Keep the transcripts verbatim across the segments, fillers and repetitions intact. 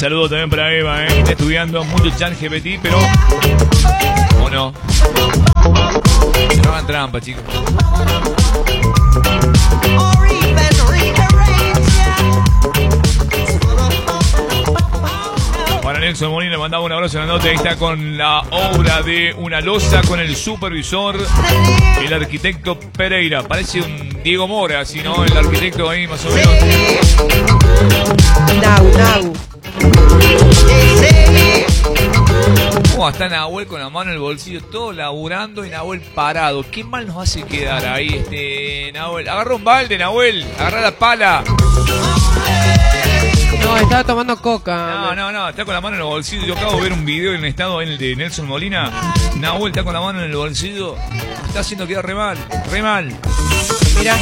saludo también para Eva, ¿eh? Está estudiando mucho ChatGPT, pero... ¿O no? No hagan trampa, chicos. Para Nelson Molina le mandaba un abrazo grandote. Ahí está con la obra de una losa con el supervisor, el arquitecto Pereira. Parece un Diego Mora, así, ¿no? El arquitecto ahí más o menos. Nau, nau. ¿Cómo está Nahuel con la mano en el bolsillo? Todo laburando y Nahuel parado. ¿Qué mal nos hace quedar ahí, este Nahuel? Agarra un balde, Nahuel. Agarra la pala. No, estaba tomando coca. No, no, no, está con la mano en el bolsillo. Yo acabo de ver un video en el estado en el de Nelson Molina. Nahuel está con la mano en el bolsillo. Está haciendo quedar re mal, re mal. Mira.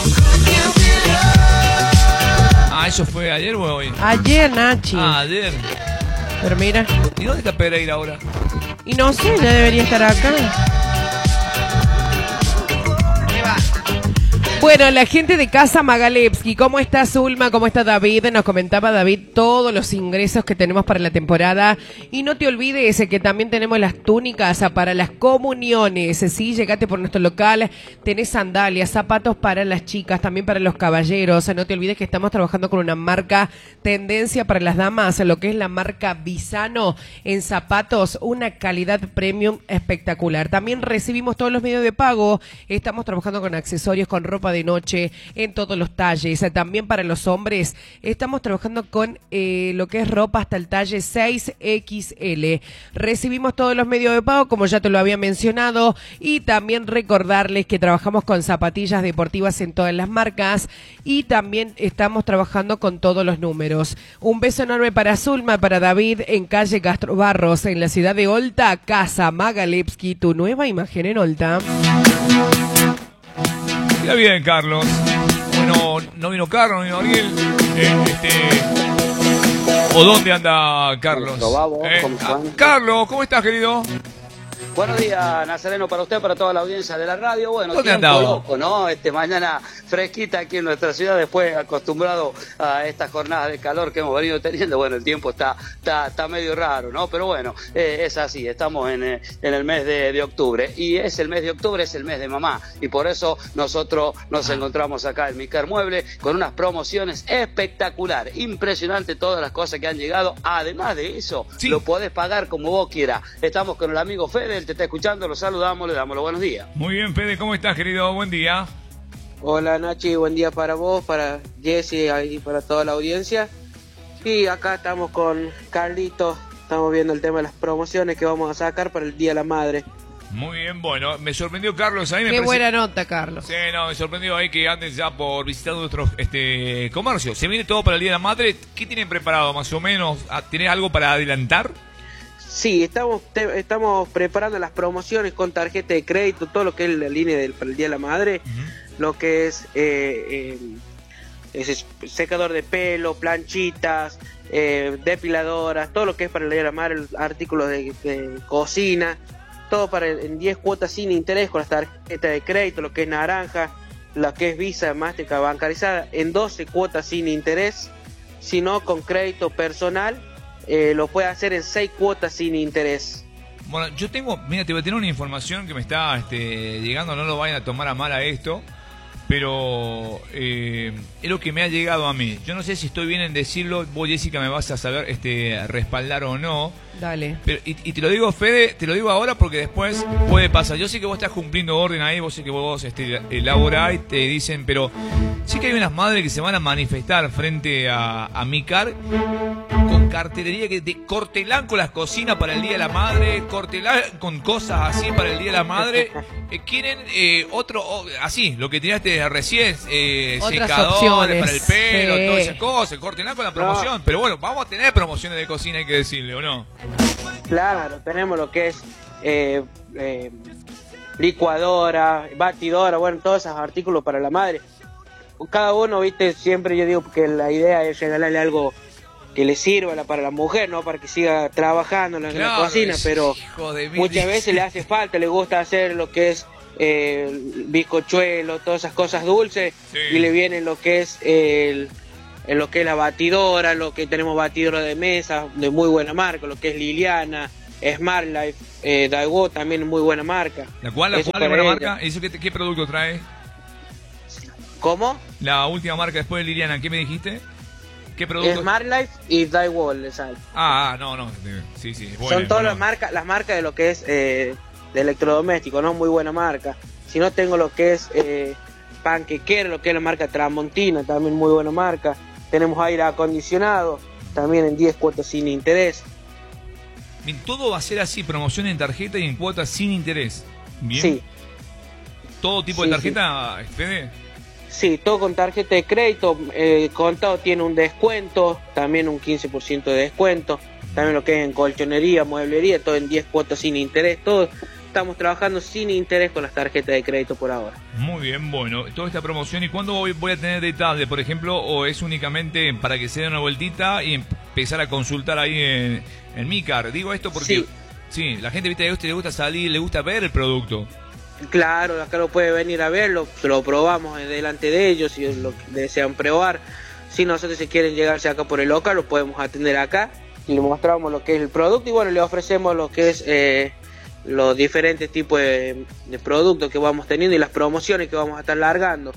Ah, ¿eso fue ayer o hoy? Ayer, Nachi. Ah, ayer. Pero mira. ¿Y dónde está Pereira ahora? Y no sé, ya debería estar acá. Bueno, la gente de Casa Magalevsky, ¿cómo está Zulma? ¿Cómo está David? Nos comentaba David todos los ingresos que tenemos para la temporada. Y no te olvides que también tenemos las túnicas para las comuniones. Sí, llegate por nuestro local, tenés sandalias, zapatos para las chicas, también para los caballeros. No te olvides que estamos trabajando con una marca tendencia para las damas, lo que es la marca Visano en zapatos, una calidad premium espectacular. También recibimos todos los medios de pago. Estamos trabajando con accesorios, con ropa de noche en todos los talles. También para los hombres estamos trabajando con eh, lo que es ropa hasta el talle seis equis ele. Recibimos todos los medios de pago, como ya te lo había mencionado, y también recordarles que trabajamos con zapatillas deportivas en todas las marcas y también estamos trabajando con todos los números. Un beso enorme para Zulma, para David en calle Castro Barros, en la ciudad de Olta. Casa Magalevsky, tu nueva imagen en Olta. Ya bien, Carlos. Bueno, no vino Carlos, no vino Ariel. Eh, este... ¿O dónde anda Carlos? Eh, ah, Carlos, ¿cómo estás, querido? Buenos días, Nazareno, para usted, para toda la audiencia de la radio. Bueno, ¿dónde tiempo andaba? loco, ¿no? Este, mañana fresquita aquí en nuestra ciudad, después acostumbrado a estas jornadas de calor que hemos venido teniendo. Bueno, el tiempo está está, está medio raro, ¿no? Pero bueno, eh, es así, estamos en, eh, en el mes de, de octubre. Y es el mes de octubre, es el mes de mamá. Y por eso nosotros nos encontramos acá en Micar Mueble con unas promociones espectaculares. Impresionante todas las cosas que han llegado. Además de eso, sí, lo podés pagar como vos quieras. Estamos con el amigo Fede, te está escuchando, lo saludamos, le damos los buenos días. Muy bien, Fede, ¿cómo estás, querido? Buen día. Hola, Nachi, buen día para vos, para Jesse y para toda la audiencia. Y acá estamos con Carlito, estamos viendo el tema de las promociones que vamos a sacar para el Día de la Madre. Muy bien, bueno, me sorprendió Carlos ahí. Me Qué parece... buena nota, Carlos. Sí, no, me sorprendió ahí que anden ya por visitar nuestros este, comercios. Se viene todo para el Día de la Madre. ¿Qué tienen preparado más o menos? ¿Tenés algo para adelantar? Sí, estamos te, estamos preparando las promociones con tarjeta de crédito, todo lo que es la línea del, para el Día de la Madre, uh-huh. Lo que es, eh, eh, es secador de pelo, planchitas, eh, depiladoras, todo lo que es para el Día de la Madre, artículos de, de cocina, todo para en diez cuotas sin interés con las tarjetas de crédito, lo que es naranja, lo que es Visa, Mastercard bancarizada, en doce cuotas sin interés, sino con crédito personal. Eh, lo puede hacer en seis cuotas sin interés. Bueno, yo tengo, mira, te voy a tener una información que me está este, llegando, no lo vayan a tomar a mal a esto, pero eh, es lo que me ha llegado a mí. Yo no sé si estoy bien en decirlo, vos, Jessica, me vas a saber este, respaldar o no. Dale. Pero, y, y te lo digo, Fede, te lo digo ahora porque después puede pasar. Yo sé que vos estás cumpliendo orden ahí, vos sé que vos este, elaborás y te dicen, pero sí que hay unas madres que se van a manifestar frente a, a Micar con cartelería que de cortelán con las cocinas para el Día de la Madre, cortelán con cosas así para el Día de la Madre. Eh, quieren eh, otro, oh, así, lo que tiraste recién, eh, secadores opciones para el pelo, sí, todas esas cosas, cortelán con la promoción. No. Pero bueno, vamos a tener promociones de cocina, hay que decirle, ¿o no? Claro, tenemos lo que es eh, eh, licuadora, batidora, bueno, todos esos artículos para la madre. Cada uno, viste, siempre yo digo que la idea es regalarle algo que le sirva para la mujer, ¿no? Para que siga trabajando en la, claro, en la cocina, pero muchas veces le hace falta, le gusta hacer lo que es eh, bizcochuelo, todas esas cosas dulces, sí, y le viene lo que es el, en lo que es la batidora, lo que tenemos batidora de mesa de muy buena marca, lo que es Liliana, Smart Life, eh, Daiwo también muy buena marca. ¿La cual, la Eso cual es para buena ella. marca? ¿Eso qué, qué producto trae? ¿Cómo? La última marca después de Liliana, ¿qué me dijiste? ¿Qué producto? Smart Life y Daiwo le sale. Ah, ah, no, no, sí, sí, es buena, Son todas bueno. las marcas, las marcas de lo que es eh, de electrodoméstico, no muy buena marca. Si no tengo lo que es eh, panquequero, lo que es la marca Tramontina, también muy buena marca. Tenemos aire acondicionado, también en diez cuotas sin interés. Bien, todo va a ser así, promoción en tarjeta y en cuotas sin interés. Bien. Sí, ¿Todo tipo Sí, de tarjeta, Fede? sí, todo con tarjeta de crédito, eh, contado tiene un descuento, también un quince por ciento de descuento. También lo que es en colchonería, mueblería, todo en diez cuotas sin interés, todo. Estamos trabajando sin interés con las tarjetas de crédito por ahora. Muy bien, bueno, toda esta promoción, ¿y cuándo voy, voy a tener detalle, por ejemplo, o es únicamente para que se den una vueltita y empezar a consultar ahí en, en Micar? Digo esto porque, sí, Sí. la gente, viste, a usted le gusta salir, le gusta ver el producto. Claro, acá lo puede venir a verlo, lo probamos delante de ellos si lo desean probar. Si nosotros se quieren llegarse acá por el local, lo podemos atender acá y le mostramos lo que es el producto y bueno, le ofrecemos lo que es eh, los diferentes tipos de, de productos que vamos teniendo y las promociones que vamos a estar largando.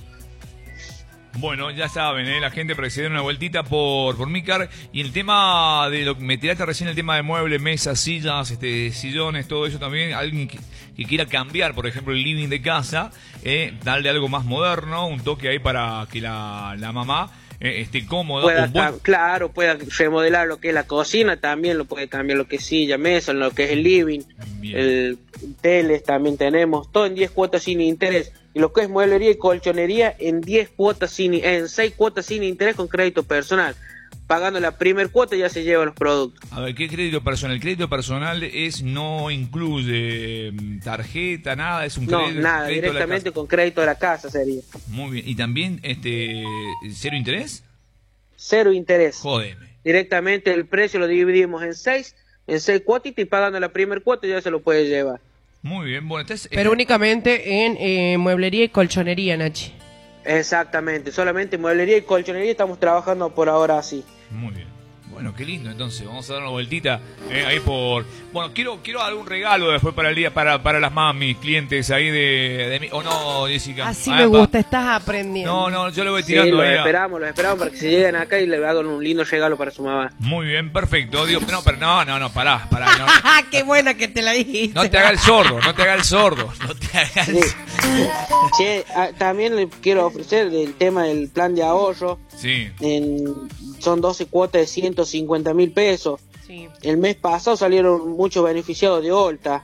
Bueno, ya saben, ¿eh? La gente para que se den una vueltita por, por Micar. Y el tema de lo que me tiraste recién, el tema de muebles, mesas, sillas, este, sillones, todo eso también. Alguien que, que quiera cambiar, por ejemplo, el living de casa, eh, darle algo más moderno, un toque ahí para que la, la mamá eh, esté cómoda. Pueda, un buen... Claro, pueda remodelar lo que es la cocina, también lo puede cambiar lo que es silla, mesa, lo que es el living, Bien. el teles también tenemos, todo en diez cuotas sin interés. Y lo que es mueblería y colchonería en diez cuotas sin, en seis cuotas sin interés con crédito personal. Pagando la primer cuota ya se llevan los productos. A ver, ¿qué crédito personal? El crédito personal es no incluye mm, tarjeta, nada, es un No, crédito, nada, crédito de la directamente casa. con crédito de la casa sería. Muy bien. ¿Y también este cero interés? Cero interés. Jódeme. Directamente el precio lo dividimos en seis, en seis cuotitas y pagando la primer cuota ya se lo puede llevar. Muy bien, bueno, entonces... Pero únicamente en eh, mueblería y colchonería, Nachi. Exactamente, solamente mueblería y colchonería estamos trabajando por ahora así. Muy bien. Bueno, qué lindo, entonces, vamos a dar una vueltita eh, ahí por... Bueno, quiero quiero algún regalo después para el día, para, para las mamis, clientes ahí de... de mi... ¿O no, Jessica? Así Ah, me pa- gusta, estás aprendiendo. No, no, yo le voy Sí, tirando los ahí a- esperamos, los esperamos para que se lleguen acá y le hagan un lindo regalo para su mamá. Muy bien, perfecto. Digo, no, pero no, no, no, pará, pará. No, ¡Qué buena que te la dijiste! no te haga el sordo, no te haga el sordo. No te haga el Sí. Che, ah, también le quiero ofrecer el tema del plan de ahorro. Sí, En, son doce cuotas de ciento cincuenta mil pesos. Sí. El mes pasado salieron muchos beneficiados de Olta.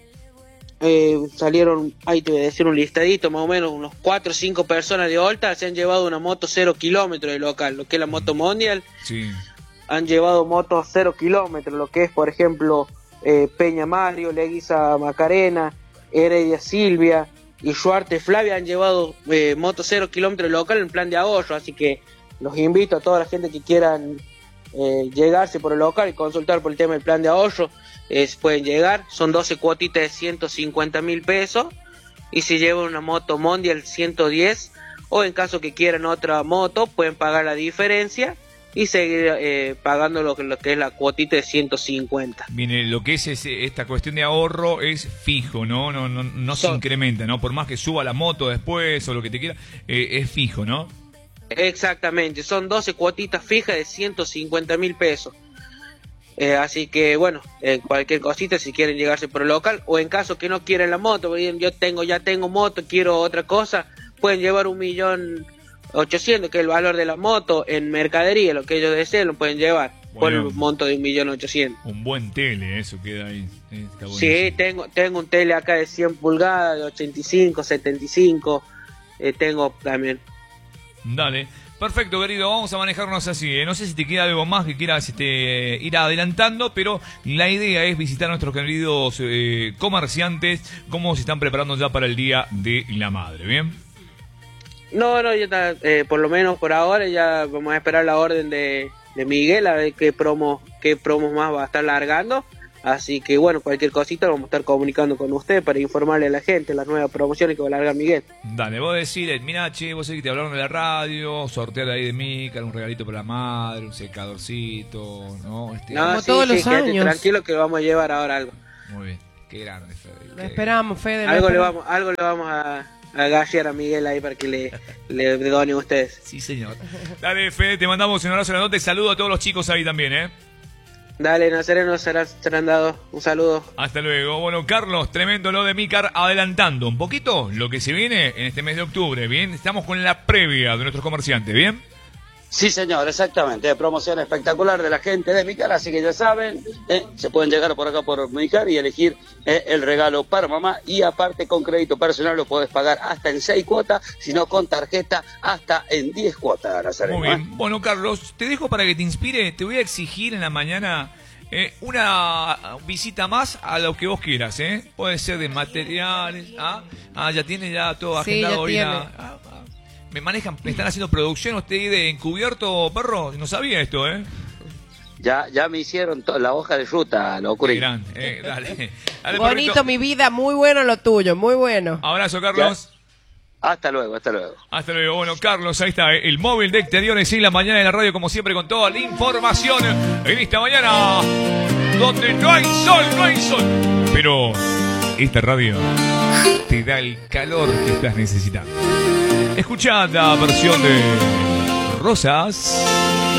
Eh, salieron, ahí te voy a decir un listadito, más o menos unos cuatro o cinco personas de Olta se han llevado una moto cero kilómetros de local, lo que es la moto Mondial. sí. Han llevado motos cero kilómetros, lo que es, por ejemplo, eh, Peña Mario, Leguiza Macarena, Heredia Silvia y Suarte Flavia han llevado eh, motos cero kilómetros de local en plan de ahorro, así que los invito a toda la gente que quieran eh, llegarse por el local y consultar por el tema del plan de ahorro, eh, pueden llegar, son doce cuotitas de ciento cincuenta mil pesos y si llevan una moto Mondial ciento diez o en caso que quieran otra moto pueden pagar la diferencia y seguir eh, pagando lo que, lo que es la cuotita de ciento cincuenta. Viene, lo que es ese- esta cuestión de ahorro es fijo, ¿no? No, no, no se Son- incrementa, ¿no? Por más que suba la moto después o lo que te quiera, eh, es fijo, ¿no? Exactamente, son doce cuotitas fijas de ciento cincuenta mil pesos. Eh, así que bueno, eh, cualquier cosita si quieren llegarse por el local o en caso que no quieran la moto, bien, yo tengo ya tengo moto, quiero otra cosa, pueden llevar un millón ochocientos que es el valor de la moto en mercadería, lo que ellos deseen lo pueden llevar por Bueno. el monto de un millón ochocientos. Un buen tele, eso queda ahí. eh, está Sí, buenísimo. tengo tengo un tele acá de cien pulgadas, de ochenta y cinco, setenta y cinco, eh, tengo también. Dale. Perfecto, querido, vamos a manejarnos así. ¿eh? No sé si te queda algo más que quieras este, ir adelantando, pero la idea es visitar a nuestros queridos eh, comerciantes, cómo se están preparando ya para el Día de la Madre, ¿bien? No, no, ya está, eh, por lo menos por ahora ya vamos a esperar la orden de, de Miguel a ver qué promo, qué promos más va a estar largando. Así que bueno, cualquier cosita vamos a estar comunicando con usted para informarle a la gente las nuevas promociones que va a largar Miguel. Dale, vos decís, mira, che, vos sé que te hablaron de la radio, sortear ahí de Micar, un regalito para la madre, un secadorcito, ¿no? Este, no, como sí, todos sí, los quédate años. Tranquilo que vamos a llevar ahora algo. Muy bien, qué grande, Fede. Lo qué- esperamos, Fede. lo Algo le esperamos. vamos, algo le vamos a, a gallear a Miguel ahí para que le, le donen a ustedes. Sí, señor. Dale, Fede, te mandamos un abrazo grandote, saludo a todos los chicos ahí también, ¿eh? Dale, Nazareno, serán, serán dados. Un saludo. Hasta luego. Bueno, Carlos, tremendo lo de Micar, adelantando un poquito lo que se viene en este mes de octubre, ¿bien? Estamos con la previa de nuestros comerciantes, ¿bien? Sí, señor, exactamente. Promoción espectacular de la gente de Micar, así que ya saben, eh, se pueden llegar por acá por Micar y elegir eh, el regalo para mamá. Y aparte, con crédito personal lo podés pagar hasta en seis cuotas, sino con tarjeta hasta en diez cuotas, Nazareno. Muy bien. ¿eh? Bueno, Carlos, te dejo para que te inspire. Te voy a exigir en la mañana eh, una visita más a lo que vos quieras, ¿eh? Puede ser de materiales. Ah, ah ya tiene ya todo Sí, agendado ya hoy. tiene. la- ah, ah. Me manejan, me están haciendo producción usted de encubierto, perro. No sabía esto, ¿eh? Ya, ya me hicieron to- la hoja de ruta, Qué locurín. grande. Eh, dale. Dale, Bonito, perrito. mi vida, muy bueno lo tuyo, muy bueno. Abrazo, Carlos. Hasta luego, hasta luego. Hasta luego. Bueno, Carlos, ahí está, eh, el móvil de exteriores en la mañana de la radio, como siempre, con toda la información en esta mañana, donde no hay sol, no hay sol. Pero esta radio te da el calor que estás necesitando. Escuchá la versión de Rosas.